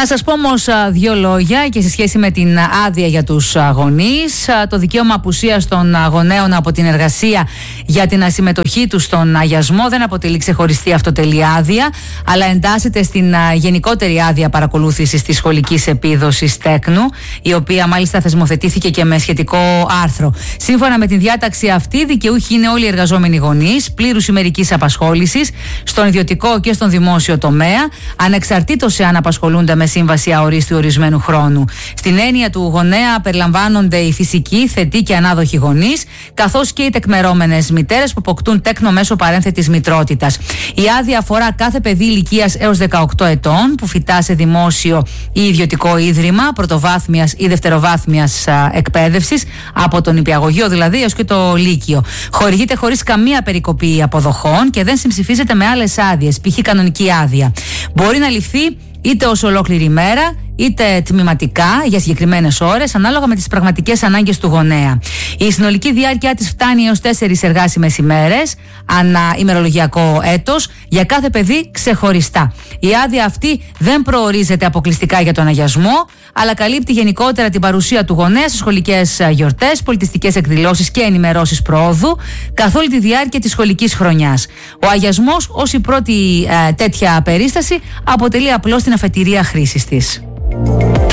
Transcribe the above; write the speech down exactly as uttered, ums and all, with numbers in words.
Να σας πω όμως δύο λόγια και σε σχέση με την άδεια για τους γονείς. Το δικαίωμα απουσίας των γονέων από την εργασία για την ασυμμετοχή τους στον αγιασμό δεν αποτελεί ξεχωριστή αυτοτελή άδεια, αλλά εντάσσεται στην γενικότερη άδεια παρακολούθησης της σχολικής επίδοσης τέκνου, η οποία μάλιστα θεσμοθετήθηκε και με σχετικό άρθρο. Σύμφωνα με την διάταξη αυτή, δικαιούχοι είναι όλοι οι εργαζόμενοι γονείς πλήρους ημερικής απασχόλησης στον ιδιωτικό και στον δημόσιο τομέα, ανεξαρτήτως εάν απασχολούνται με σύμβαση αορίστου ορισμένου χρόνου. Στην έννοια του γονέα περιλαμβάνονται οι φυσικοί, θετοί και ανάδοχοι γονείς, καθώς και οι τεκμερώμενες μητέρες που αποκτούν τέκνο μέσω παρένθετης μητρότητας. Η άδεια αφορά κάθε παιδί ηλικίας έως δεκαοκτώ ετών που φοιτά σε δημόσιο ή ιδιωτικό ίδρυμα πρωτοβάθμιας ή δευτεροβάθμιας εκπαίδευσης, από τον νηπιαγωγείο δηλαδή έως και το λύκειο. Χορηγείται χωρίς καμία περικοπή αποδοχών και δεν συμψηφίζεται με άλλες άδειες, π.χ. κανονική άδεια. Μπορεί να ληφθεί είτε ως ολόκληρη ημέρα, είτε τμηματικά για συγκεκριμένες ώρες, ανάλογα με τις πραγματικές ανάγκες του γονέα. Η συνολική διάρκεια της φτάνει έως τέσσερις εργάσιμες ημέρες ανά ημερολογιακό έτος για κάθε παιδί ξεχωριστά. Η άδεια αυτή δεν προορίζεται αποκλειστικά για τον αγιασμό, αλλά καλύπτει γενικότερα την παρουσία του γονέα σε σχολικές γιορτές, πολιτιστικές εκδηλώσεις και ενημερώσεις προόδου καθ' όλη τη διάρκεια της σχολικής χρονιάς. Ο αγιασμός ως η πρώτη ε, τέτοια περίσταση αποτελεί απλώς την αφετηρία χρήσης της.